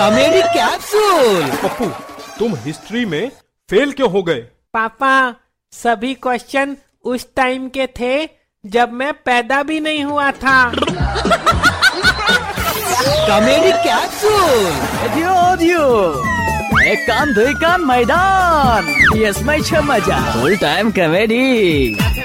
Comedy capsule. Pappu, तुम history में fail क्यों हो गए? पापा, सभी क्वेश्चन उस टाइम के थे जब मैं पैदा भी नहीं हुआ था। Comedy capsule. एक कान दुई कान मैदान, यसमै छ मजा। Full time comedy.